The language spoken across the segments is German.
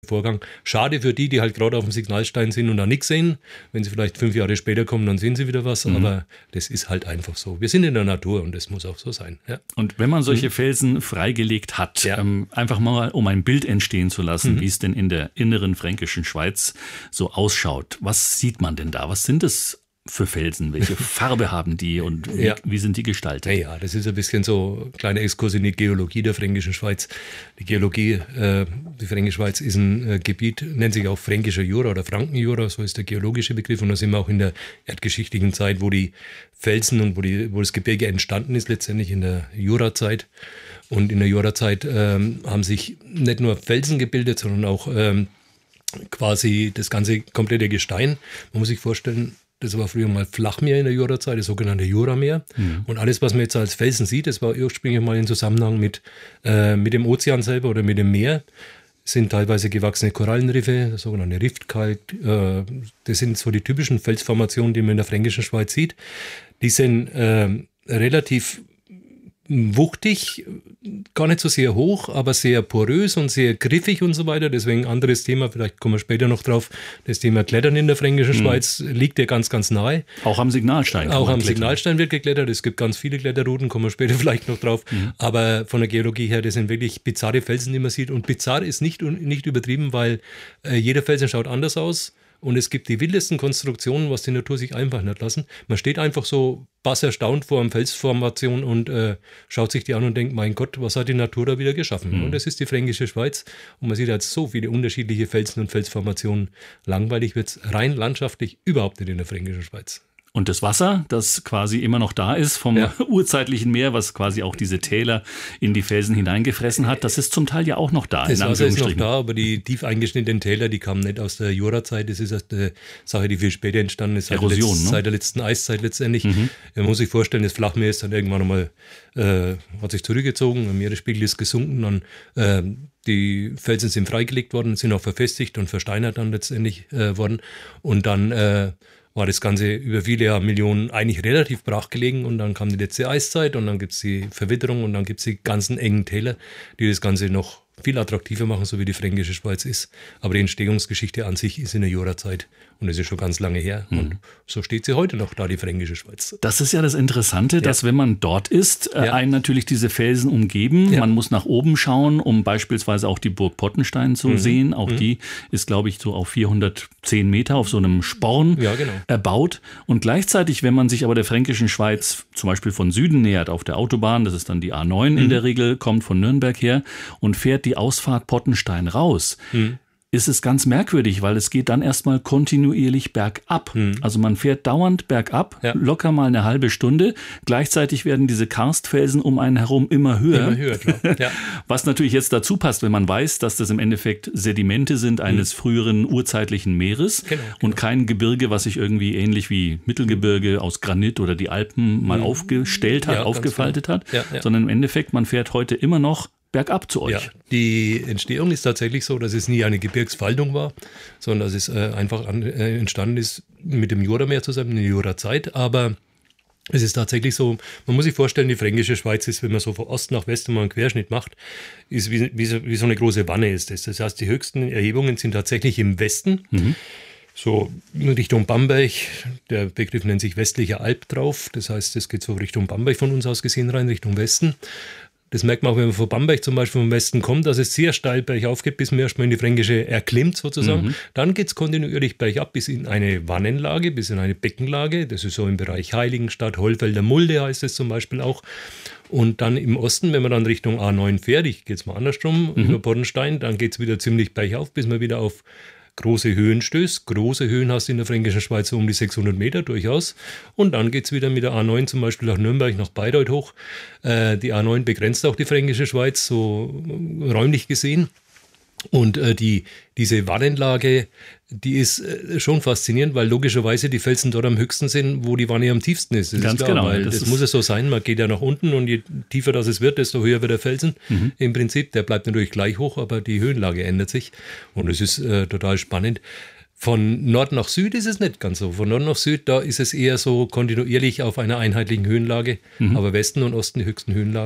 Vorgang. Schade für die halt gerade auf dem Signalstein sind und da nichts sehen. Wenn sie vielleicht 5 Jahre später kommen, dann sehen sie wieder was. Aber das ist halt einfach so. Wir sind in der Natur und das muss auch so sein. Ja. Und wenn man solche Felsen freigelegt hat, einfach mal, um ein Bild entstehen zu lassen, wie es denn in der inneren fränkischen Schweiz so ausschaut. Was sieht man denn da? Was sind es für Felsen? Welche Farbe haben die und wie sind die gestaltet? Ja, das ist ein bisschen so ein kleiner Exkurs in die Geologie der Fränkischen Schweiz. Die Geologie, die Fränkische Schweiz ist ein Gebiet, nennt sich auch Fränkischer Jura oder Frankenjura, so ist der geologische Begriff. Und da sind wir auch in der erdgeschichtlichen Zeit, wo die Felsen und wo das Gebirge entstanden ist, letztendlich in der Jurazeit. Und in der Jurazeit haben sich nicht nur Felsen gebildet, sondern auch quasi das ganze komplette Gestein. Man muss sich vorstellen, das war früher mal Flachmeer in der Jurazeit, das sogenannte Jurameer. Und alles, was man jetzt als Felsen sieht, das war ursprünglich mal in Zusammenhang mit dem Ozean selber oder mit dem Meer. Das sind teilweise gewachsene Korallenriffe, das sogenannte Riftkalk. Das sind so die typischen Felsformationen, die man in der Fränkischen Schweiz sieht. Die sind relativ wuchtig, gar nicht so sehr hoch, aber sehr porös und sehr griffig und so weiter. Deswegen ein anderes Thema, vielleicht kommen wir später noch drauf. Das Thema Klettern in der Fränkischen Schweiz liegt ja ganz, ganz nahe. Auch am Signalstein. Auch am Signalstein wird geklettert. Es gibt ganz viele Kletterrouten, kommen wir später vielleicht noch drauf. Aber von der Geologie her, das sind wirklich bizarre Felsen, die man sieht. Und bizarr ist nicht übertrieben, weil jeder Felsen schaut anders aus. Und es gibt die wildesten Konstruktionen, was die Natur sich einfach nicht lassen. Man steht einfach so bass erstaunt vor einer Felsformation und schaut sich die an und denkt, mein Gott, was hat die Natur da wieder geschaffen? Und das ist die Fränkische Schweiz. Und man sieht halt so viele unterschiedliche Felsen und Felsformationen. Langweilig wird es rein landschaftlich überhaupt nicht in der Fränkischen Schweiz. Und das Wasser, das quasi immer noch da ist vom urzeitlichen Meer, was quasi auch diese Täler in die Felsen hineingefressen hat, das ist zum Teil ja auch noch da. Das Wasser ist noch da, aber die tief eingeschnittenen Täler, die kamen nicht aus der Jurazeit. Das ist eine Sache, die viel später entstanden ist. Erosion, seit der letzten Eiszeit letztendlich. Man muss sich vorstellen, das Flachmeer ist dann irgendwann einmal, hat sich zurückgezogen, der Meeresspiegel ist gesunken, dann die Felsen sind freigelegt worden, sind auch verfestigt und versteinert dann letztendlich worden. Und dann war das Ganze über viele Jahre, Millionen eigentlich relativ brach gelegen und dann kam die letzte Eiszeit und dann gibt es die Verwitterung und dann gibt es die ganzen engen Täler, die das Ganze noch viel attraktiver machen, so wie die Fränkische Schweiz ist. Aber die Entstehungsgeschichte an sich ist in der Jurazeit und das ist schon ganz lange her. Und so steht sie heute noch da, die Fränkische Schweiz. Das ist ja das Interessante, dass wenn man dort ist, einen natürlich diese Felsen umgeben. Man muss nach oben schauen, um beispielsweise auch die Burg Pottenstein zu sehen. Auch die ist, glaube ich, so auf 410 Meter auf so einem Sporn erbaut. Und gleichzeitig, wenn man sich aber der Fränkischen Schweiz zum Beispiel von Süden nähert, auf der Autobahn, das ist dann die A9 in der Regel, kommt von Nürnberg her und fährt die Ausfahrt Pottenstein raus, ist es ganz merkwürdig, weil es geht dann erstmal kontinuierlich bergab. Also man fährt dauernd bergab, locker mal eine halbe Stunde. Gleichzeitig werden diese Karstfelsen um einen herum immer höher. Immer höher, klar. Ja. Was natürlich jetzt dazu passt, wenn man weiß, dass das im Endeffekt Sedimente sind eines früheren urzeitlichen Meeres und kein Gebirge, was sich irgendwie ähnlich wie Mittelgebirge aus Granit oder die Alpen mal aufgestellt hat, aufgefaltet hat, sondern im Endeffekt, man fährt heute immer noch bergab zu euch. Ja, die Entstehung ist tatsächlich so, dass es nie eine Gebirgsfaltung war, sondern dass es einfach entstanden ist mit dem Jurameer zusammen in der Jurazeit. Aber es ist tatsächlich so, man muss sich vorstellen, die Fränkische Schweiz ist, wenn man so von Osten nach Westen mal einen Querschnitt macht, ist wie so eine große Wanne ist das. Das heißt, die höchsten Erhebungen sind tatsächlich im Westen. So Richtung Bamberg, der Begriff nennt sich westlicher Alp drauf. Das heißt, es geht so Richtung Bamberg von uns aus gesehen rein, Richtung Westen. Das merkt man auch, wenn man von Bamberg zum Beispiel vom Westen kommt, dass es sehr steil bergauf geht, bis man erstmal in die Fränkische erklimmt sozusagen. Dann geht es kontinuierlich bergab bis in eine Wannenlage, bis in eine Beckenlage. Das ist so im Bereich Heiligenstadt, Hollfelder Mulde heißt es zum Beispiel auch. Und dann im Osten, wenn man dann Richtung A9 fährt, ich gehe jetzt mal andersrum, über Pottenstein, dann geht es wieder ziemlich bergauf, bis man wieder auf große Höhen stößt. Große Höhen hast du in der Fränkischen Schweiz so um die 600 Meter durchaus. Und dann geht es wieder mit der A9 zum Beispiel nach Nürnberg, nach Bayreuth hoch. Die A9 begrenzt auch die Fränkische Schweiz, so räumlich gesehen. Und diese Wannenlage, die ist schon faszinierend, weil logischerweise die Felsen dort am höchsten sind, wo die Wanne am tiefsten ist. Das Ganz ist klar, genau. Weil das muss ja so sein, man geht ja nach unten und je tiefer das es wird, desto höher wird der Felsen. Im Prinzip, der bleibt natürlich gleich hoch, aber die Höhenlage ändert sich und es ist total spannend. Von Nord nach Süd ist es nicht ganz so. Von Nord nach Süd, da ist es eher so kontinuierlich auf einer einheitlichen Höhenlage. Aber Westen und Osten, die höchsten Höhenlagen,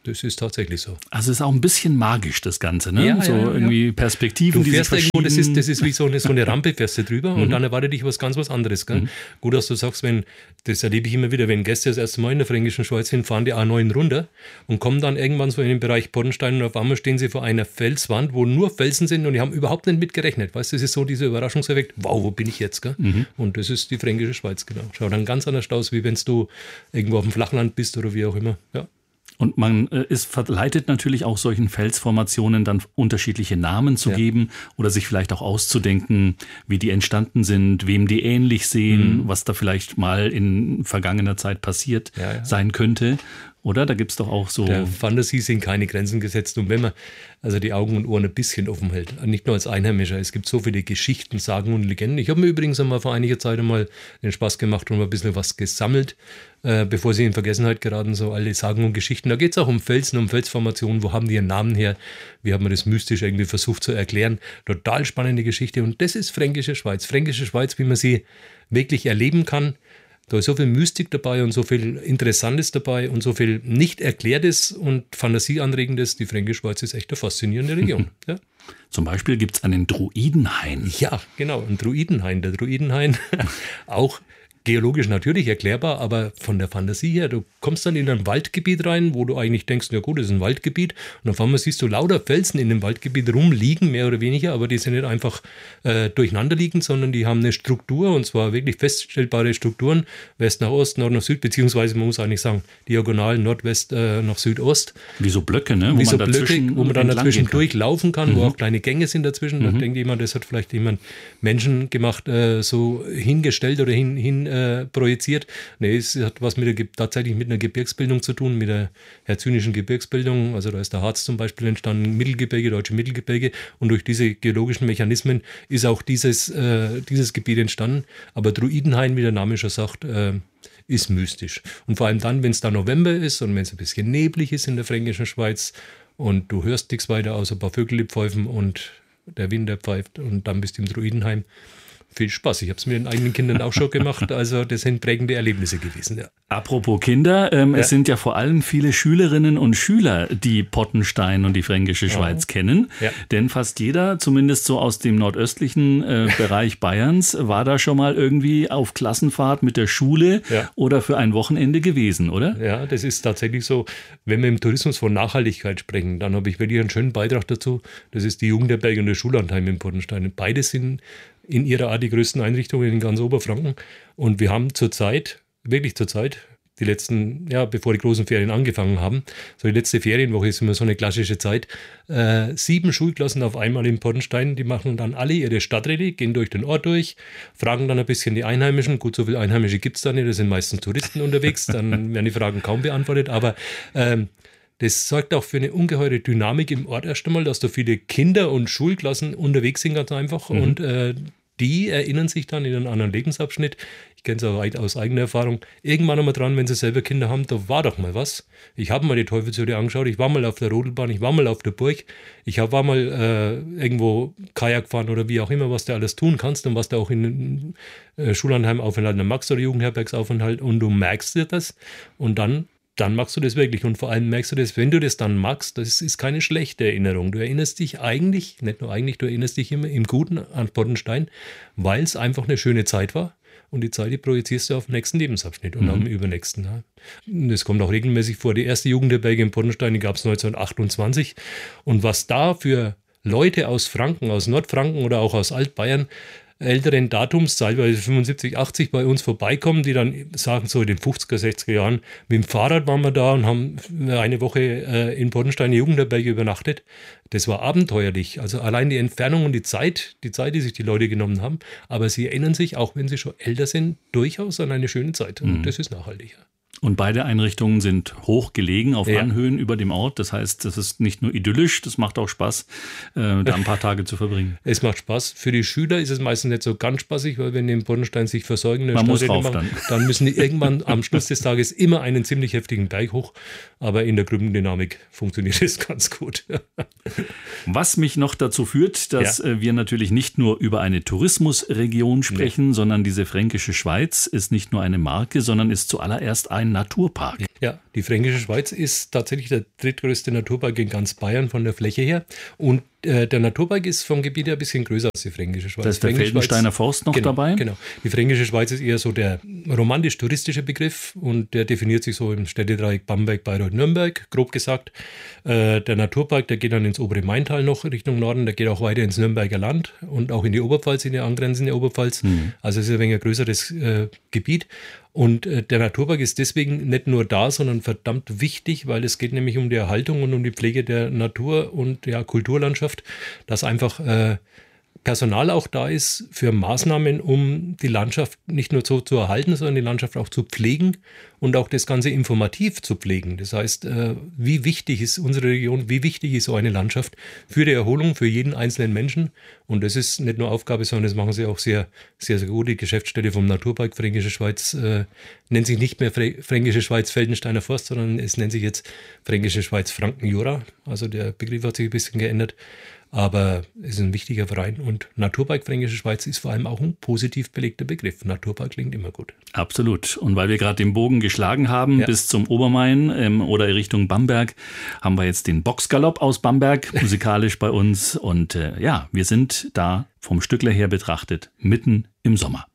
Das ist tatsächlich so. Also es ist auch ein bisschen magisch, das Ganze, ne? Ja, irgendwie Perspektiven, die sich verschieben. Das ist wie so eine Rampe, fährst du drüber und dann erwartet dich was anderes. Gell? Gut, dass du sagst, das erlebe ich immer wieder, wenn Gäste das erste Mal in der Fränkischen Schweiz sind, fahren die A9 runter und kommen dann irgendwann so in den Bereich Pottenstein und auf einmal stehen sie vor einer Felswand, wo nur Felsen sind und die haben überhaupt nicht mitgerechnet. Weißt du, das ist so dieser Überraschungseffekt, wow, wo bin ich jetzt? Gell? Und das ist die Fränkische Schweiz, genau. Schaut dann ganz anders aus, wie wenn du irgendwo auf dem Flachland bist oder wie auch immer, ja. Und man verleitet natürlich auch solchen Felsformationen dann unterschiedliche Namen zu geben oder sich vielleicht auch auszudenken, wie die entstanden sind, wem die ähnlich sehen, was da vielleicht mal in vergangener Zeit passiert sein könnte. Oder? Da gibt es doch auch so... Der Fantasie sind keine Grenzen gesetzt. Und wenn man also die Augen und Ohren ein bisschen offen hält, nicht nur als Einheimischer, es gibt so viele Geschichten, Sagen und Legenden. Ich habe mir übrigens einmal vor einiger Zeit einmal den Spaß gemacht und mal ein bisschen was gesammelt, bevor sie in Vergessenheit geraten, so alle Sagen und Geschichten. Da geht es auch um Felsen, um Felsformationen. Wo haben die ihren Namen her? Wie hat man das mystisch irgendwie versucht zu erklären? Total spannende Geschichte. Und das ist Fränkische Schweiz. Fränkische Schweiz, wie man sie wirklich erleben kann. Da ist so viel Mystik dabei und so viel Interessantes dabei und so viel nicht Erklärtes und Fantasieanregendes. Die Fränkische Schweiz ist echt eine faszinierende Region. Ja. Zum Beispiel gibt es einen Druidenhain. Ja, genau, ein Druidenhain. Der Druidenhain, auch geologisch natürlich erklärbar, aber von der Fantasie her, du kommst dann in ein Waldgebiet rein, wo du eigentlich denkst, na gut, das ist ein Waldgebiet und auf einmal siehst du lauter Felsen in dem Waldgebiet rumliegen, mehr oder weniger, aber die sind nicht einfach durcheinander liegend, sondern die haben eine Struktur und zwar wirklich feststellbare Strukturen, West nach Ost, Nord nach Süd, beziehungsweise man muss eigentlich sagen, diagonal Nordwest nach Südost. Wie so Blöcke, ne? Wo man dann dazwischen durchlaufen kann, wo auch kleine Gänge sind dazwischen. Da denkt jemand, das hat vielleicht jemand Menschen gemacht, so hingestellt oder hin projiziert. Nee, es hat was tatsächlich mit einer Gebirgsbildung zu tun, mit der hercynischen Gebirgsbildung. Also da ist der Harz zum Beispiel entstanden, Mittelgebirge, deutsche Mittelgebirge. Und durch diese geologischen Mechanismen ist auch dieses Gebiet entstanden. Aber Druidenhain, wie der Name schon sagt, ist mystisch. Und vor allem dann, wenn es da November ist und wenn es ein bisschen neblig ist in der Fränkischen Schweiz und du hörst nichts weiter außer ein paar Vögel die pfeifen und der Wind der pfeift und dann bist du im Druidenheim. Viel Spaß. Ich habe es mit den eigenen Kindern auch schon gemacht. Also das sind prägende Erlebnisse gewesen. Ja. Apropos Kinder, es sind ja vor allem viele Schülerinnen und Schüler, die Pottenstein und die Fränkische Schweiz kennen. Ja. Denn fast jeder, zumindest so aus dem nordöstlichen Bereich Bayerns, war da schon mal irgendwie auf Klassenfahrt mit der Schule oder für ein Wochenende gewesen, oder? Ja, das ist tatsächlich so. Wenn wir im Tourismus von Nachhaltigkeit sprechen, dann habe ich wirklich einen schönen Beitrag dazu. Das ist die Jugendherberge und der Schullandheim in Pottenstein. Beide sind in ihrer Art die größten Einrichtungen in ganz Oberfranken. Und wir haben wirklich zurzeit, die letzten, bevor die großen Ferien angefangen haben, so die letzte Ferienwoche ist immer so eine klassische Zeit, 7 Schulklassen auf einmal in Pottenstein, die machen dann alle ihre Stadträte, gehen durch den Ort durch, fragen dann ein bisschen die Einheimischen. Gut, so viele Einheimische gibt es da nicht, das sind meistens Touristen unterwegs, dann werden die Fragen kaum beantwortet, aber das sorgt auch für eine ungeheure Dynamik im Ort erst einmal, dass da viele Kinder und Schulklassen unterwegs sind ganz einfach und die erinnern sich dann in einen anderen Lebensabschnitt. Ich kenne es auch aus eigener Erfahrung. Irgendwann einmal dran, wenn sie selber Kinder haben, da war doch mal was. Ich habe mal die Teufelshöhle angeschaut, ich war mal auf der Rodelbahn, ich war mal auf der Burg, ich war mal irgendwo Kajak fahren oder wie auch immer, was du alles tun kannst und was du auch in Schullandheimaufenthalten magst oder Jugendherbergsaufenthalt und du merkst dir das und dann machst du das wirklich und vor allem merkst du das, wenn du das dann magst, das ist keine schlechte Erinnerung. Du erinnerst dich eigentlich, nicht nur eigentlich, du erinnerst dich immer im Guten an Pottenstein, weil es einfach eine schöne Zeit war und die Zeit, die projizierst du auf den nächsten Lebensabschnitt und auf den übernächsten. Das kommt auch regelmäßig vor. Die erste Jugendherberge in Pottenstein, die gab es 1928 und was da für Leute aus Franken, aus Nordfranken oder auch aus Altbayern älteren Datums, teilweise 75, 80 bei uns vorbeikommen, die dann sagen, so in den 50er, 60er Jahren, mit dem Fahrrad waren wir da und haben eine Woche in Pottenstein Jugendherberge übernachtet. Das war abenteuerlich. Also allein die Entfernung und die Zeit, die sich die Leute genommen haben, aber sie erinnern sich, auch wenn sie schon älter sind, durchaus an eine schöne Zeit. Und das ist nachhaltig. Und beide Einrichtungen sind hoch gelegen auf Anhöhen über dem Ort. Das heißt, das ist nicht nur idyllisch, das macht auch Spaß, da ein paar Tage zu verbringen. Es macht Spaß. Für die Schüler ist es meistens nicht so ganz spaßig, weil wenn die in Pottenstein sich versorgen, man muss rauf dann müssen die irgendwann am Schluss des Tages immer einen ziemlich heftigen Berg hoch. Aber in der Gruppendynamik funktioniert es ganz gut. Was mich noch dazu führt, dass wir natürlich nicht nur über eine Tourismusregion sprechen, sondern diese Fränkische Schweiz ist nicht nur eine Marke, sondern ist zuallererst ein Naturpark. Ja, Die Fränkische Schweiz ist tatsächlich der drittgrößte Naturpark in ganz Bayern von der Fläche her. Und der Naturpark ist vom Gebiet her ein bisschen größer als die Fränkische Schweiz. Da ist der Feldensteiner Forst noch dabei? Genau. Die Fränkische Schweiz ist eher so der romantisch-touristische Begriff und der definiert sich so im Städtedreieck Bamberg, Bayreuth, Nürnberg, grob gesagt. Der Naturpark, der geht dann ins obere Maintal noch Richtung Norden, der geht auch weiter ins Nürnberger Land und auch in die Oberpfalz, in die angrenzende Oberpfalz. Also es ist ein wenig ein größeres Gebiet. Und der Naturpark ist deswegen nicht nur da, sondern verdammt wichtig, weil es geht nämlich um die Erhaltung und um die Pflege der Natur und der Kulturlandschaft, dass einfach Personal auch da ist für Maßnahmen, um die Landschaft nicht nur so zu erhalten, sondern die Landschaft auch zu pflegen und auch das Ganze informativ zu pflegen. Das heißt, wie wichtig ist unsere Region, wie wichtig ist so eine Landschaft für die Erholung, für jeden einzelnen Menschen. Und das ist nicht nur Aufgabe, sondern das machen sie auch sehr, sehr, sehr gut. Die Geschäftsstelle vom Naturpark Fränkische Schweiz nennt sich nicht mehr Fränkische Schweiz Feldensteiner Forst, sondern es nennt sich jetzt Fränkische Schweiz Franken-Jura. Also der Begriff hat sich ein bisschen geändert. Aber es ist ein wichtiger Verein und Naturpark Fränkische Schweiz ist vor allem auch ein positiv belegter Begriff. Naturpark klingt immer gut. Absolut. Und weil wir gerade den Bogen geschlagen haben bis zum Obermain oder Richtung Bamberg, haben wir jetzt den Boxgalopp aus Bamberg musikalisch bei uns. Und wir sind da vom Stückler her betrachtet mitten im Sommer.